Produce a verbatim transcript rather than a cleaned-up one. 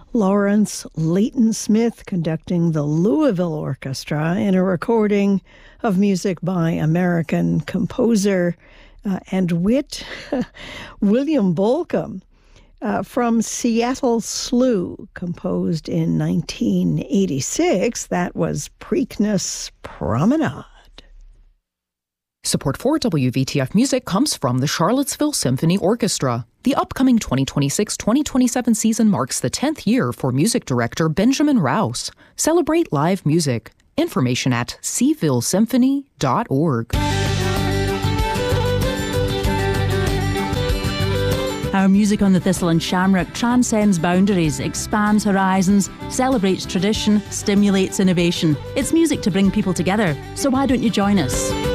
Lawrence Leighton Smith conducting the Louisville Orchestra in a recording of music by American composer uh, and wit William Bolcom uh, from Seattle Slough, composed in nineteen eighty-six. That was Preakness Promenade. Support for W V T F Music comes from the Charlottesville Symphony Orchestra. The upcoming twenty twenty-six twenty twenty-seven season marks the tenth year for music director Benjamin Rouse. Celebrate live music. Information at seville symphony dot org. Our music on the Thistle and Shamrock transcends boundaries, expands horizons, celebrates tradition, stimulates innovation. It's music to bring people together. So why don't you join us?